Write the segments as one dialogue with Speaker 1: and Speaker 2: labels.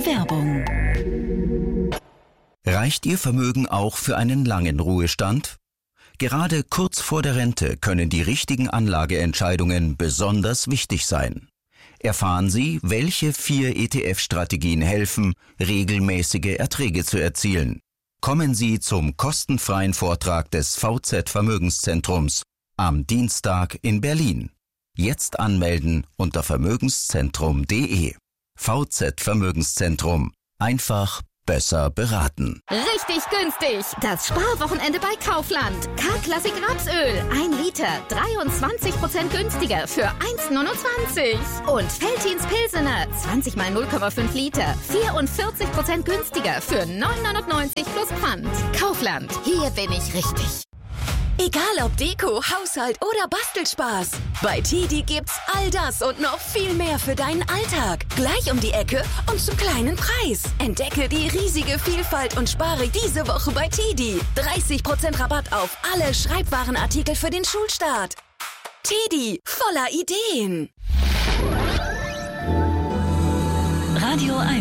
Speaker 1: Werbung.
Speaker 2: Reicht Ihr Vermögen auch für einen langen Ruhestand? Gerade kurz vor der Rente können die richtigen Anlageentscheidungen besonders wichtig sein. Erfahren Sie, welche 4 ETF-Strategien helfen, regelmäßige Erträge zu erzielen. Kommen Sie zum kostenfreien Vortrag des VZ Vermögenszentrums am Dienstag in Berlin. Jetzt anmelden unter vermögenszentrum.de. VZ Vermögenszentrum. Einfach besser beraten.
Speaker 3: Richtig günstig. Das Sparwochenende bei Kaufland. K-Klassik Rapsöl. 1 Liter. 23% günstiger für 1,29. Und Veltins Pilsener. 20 mal 0,5 Liter. 44% günstiger für 9,99 plus Pfand. Kaufland. Hier bin ich richtig.
Speaker 1: Egal ob Deko, Haushalt oder Bastelspaß. Bei TIDI gibt's all das und noch viel mehr für deinen Alltag. Gleich um die Ecke und zum kleinen Preis. Entdecke die riesige Vielfalt und spare diese Woche bei TIDI. 30% Rabatt auf alle Schreibwarenartikel für den Schulstart. TIDI, voller Ideen. Radio 1.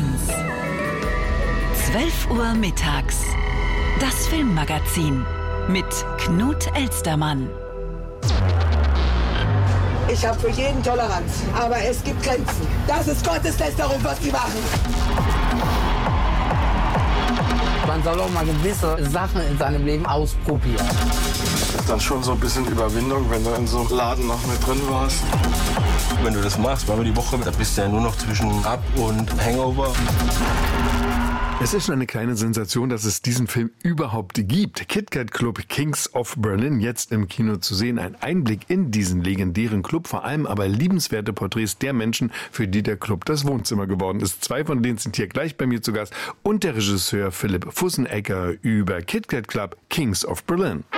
Speaker 1: 12 Uhr mittags. Das Filmmagazin. Mit Knut Elstermann.
Speaker 4: Ich habe für jeden Toleranz, aber es gibt Grenzen. Das ist Gotteslästerung, was die machen.
Speaker 5: Man soll auch mal gewisse Sachen in seinem Leben ausprobieren.
Speaker 6: Das ist dann schon so ein bisschen Überwindung, wenn du in so einem Laden noch mit drin warst.
Speaker 7: Wenn du das machst, zweimal die Woche, da bist du ja nur noch zwischen Up und Hangover.
Speaker 8: Es ist schon eine kleine Sensation, dass es diesen Film überhaupt gibt. KitKat Club Kings of Berlin, jetzt im Kino zu sehen. Ein Einblick in diesen legendären Club, vor allem aber liebenswerte Porträts der Menschen, für die der Club das Wohnzimmer geworden ist. 2 von denen sind hier gleich bei mir zu Gast und der Regisseur Philipp Fussenecker über KitKat Club Kings of Berlin.